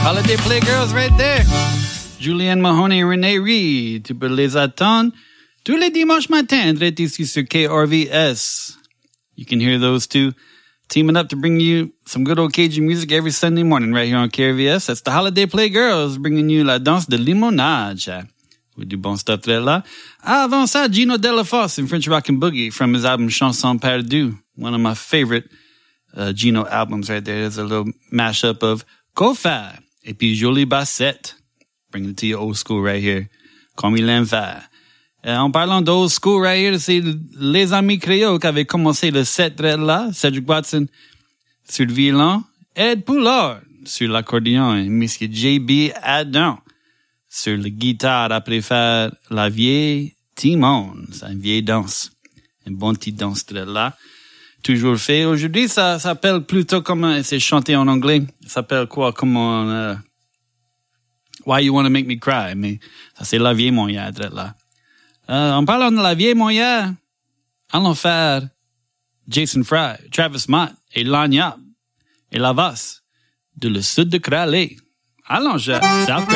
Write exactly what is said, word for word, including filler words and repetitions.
Holiday Playgirls right there. Julianne Mahoney et Renee Reed. Tu peux les attendre tous les dimanches matins, direct ici sur K R V S. You can hear those two teaming up to bring you some good old Cajun music every Sunday morning right here on K R V S. That's the Holiday Playgirls bringing you la danse de limonade. With du bon stuff right là. Avant ça, Gino Delafosse in French Rock and Boogie from his album Chanson Perdue. One of my favorite uh, Gino albums right there. There's a little mashup of Kofa et puis Jolie Bassette. Bring it to your old school right here. Comme il aime faire. Euh, en parlant d'old school right here, c'est les Amis Créoles qui avaient commencé le set right là. Cedric Watson sur le violon. Ed Poulard sur l'accordéon. Et Monsieur J B Adam sur la guitare après faire la vieille Timon. C'est une vieille danse. Une bonne petite danse right là. Toujours fait. Aujourd'hui, ça s'appelle plutôt comme, c'est chanté en anglais. Ça s'appelle quoi? Comment, euh, Why You Wanna Make Me Cry? Mais ça, c'est la vieille Montréal, là. Euh, en parlant de la vieille Montréal, allons faire Jason Fry, Travis Mott et Lagna et Lavas de le sud de Cralé. Allons, South